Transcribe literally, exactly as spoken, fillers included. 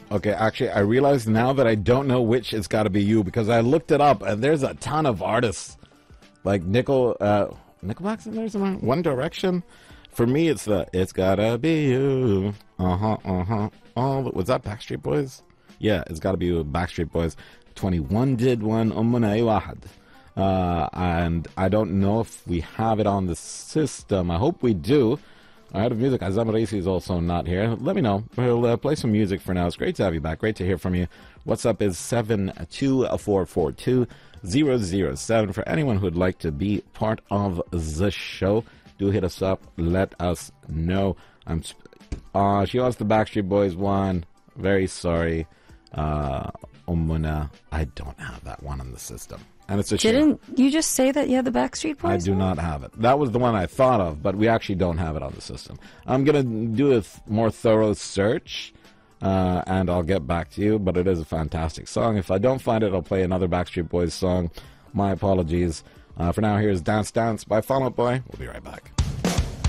Okay, actually, I realize now that I don't know which It's Gotta Be You because I looked it up and there's a ton of artists. Like Nickel, uh, Nickelback's in there somewhere? One Direction? For me, it's the It's Gotta Be You. Uh-huh, uh-huh. Oh, was that Backstreet Boys? Yeah, It's Gotta Be You, Backstreet Boys. twenty-one did one, Ummuna Wahad. Uh, and I don't know if we have it on the system. I hope we do. Out of music, Azam Raisi is also not here. Let me know. We'll uh, play some music for now. It's great to have you back. Great to hear from you. What's up is seven two four four two zero zero seven. For anyone who would like to be part of the show, do hit us up. Let us know. I'm. Sp- uh, she wants the Backstreet Boys one. Very sorry. Uh, Ummuna, I don't have that one on the system. And it's a Didn't shame. you just say that you had the Backstreet Boys? I do one? not have it. That was the one I thought of, but we actually don't have it on the system. I'm going to do a th- more thorough search, uh, and I'll get back to you, but it is a fantastic song. If I don't find it, I'll play another Backstreet Boys song. My apologies. Uh, for now, here's Dance Dance by Fall Out Boy. We'll be right back.